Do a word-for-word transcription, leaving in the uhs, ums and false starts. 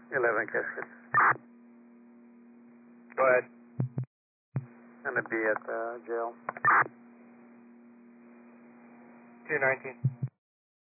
eleven Cascade. Go ahead. Gonna be at the jail. two nineteen.